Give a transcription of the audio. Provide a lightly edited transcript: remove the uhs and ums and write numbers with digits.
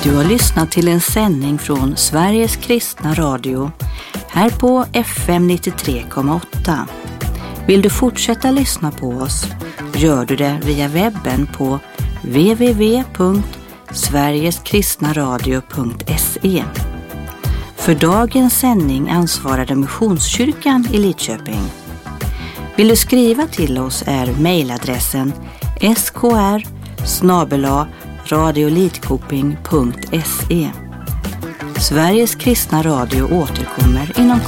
Du har lyssnat till en sändning från Sveriges kristna radio här på FM 93,8. Vill du fortsätta lyssna på oss gör du det via webben på www.sverigeskristnaradio.se. För dagens sändning ansvarade Missionskyrkan i Lidköping. Vill du skriva till oss är mejladressen skr@radiolidkoping.se. Sveriges kristna radio återkommer inom